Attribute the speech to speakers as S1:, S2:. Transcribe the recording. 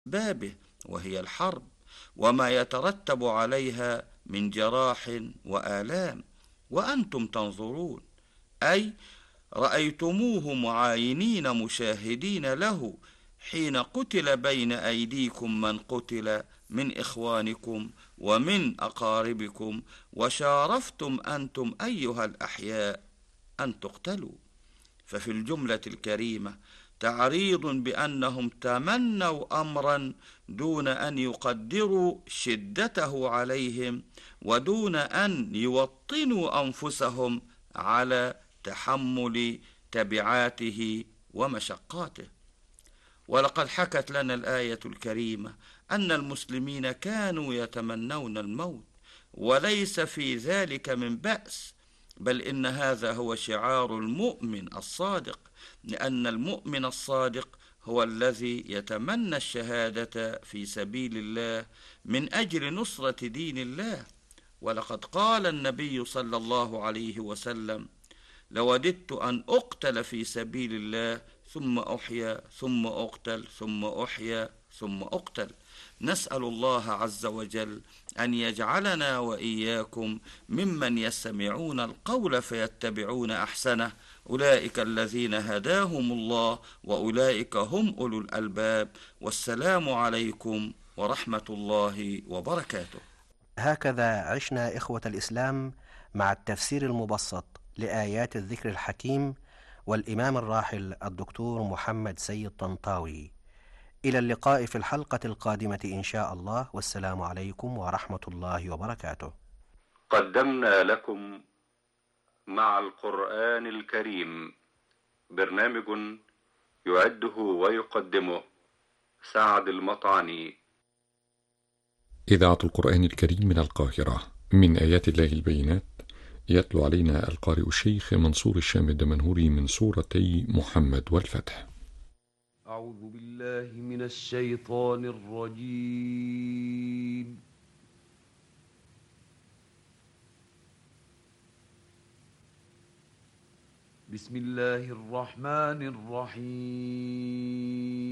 S1: بابه، وهي الحرب وما يترتب عليها من جراح وآلام، وأنتم تنظرون، أي رأيتموه معاينين مشاهدين له حين قتل بين أيديكم من قتل من إخوانكم ومن أقاربكم، وشارفتم أنتم أيها الأحياء أن تقتلوا. ففي الجملة الكريمة تعريض بأنهم تمنوا أمرا دون أن يقدروا شدته عليهم، ودون أن يوطنوا أنفسهم على تحمل تبعاته ومشقاته. ولقد حكت لنا الآية الكريمة أن المسلمين كانوا يتمنون الموت، وليس في ذلك من بأس، بل إن هذا هو شعار المؤمن الصادق، لأن المؤمن الصادق هو الذي يتمنى الشهادة في سبيل الله من أجل نصرة دين الله. ولقد قال النبي صلى الله عليه وسلم: لوددت أن أقتل في سبيل الله ثم أحيا ثم أقتل ثم أحيا ثم أقتل. نسأل الله عز وجل أن يجعلنا وإياكم ممن يستمعون القول فيتبعون أحسنه، أولئك الذين هداهم الله وأولئك هم أولو الألباب. والسلام عليكم ورحمة الله وبركاته.
S2: هكذا عشنا إخوة الإسلام مع التفسير المبسط لآيات الذكر الحكيم والإمام الراحل الدكتور محمد سيد طنطاوي. إلى اللقاء في الحلقة القادمة إن شاء الله، والسلام عليكم ورحمة الله وبركاته.
S3: قدمنا لكم مع القرآن الكريم برنامج يعده ويقدمه سعد المطعني.
S4: إذاعة القرآن الكريم من القاهرة، من آيات الله البينات. يتلو علينا القارئ الشيخ منصور الشام الدمنهوري من سورتي محمد والفتح.
S5: أعوذ بالله من الشيطان الرجيم. بسم الله الرحمن الرحيم.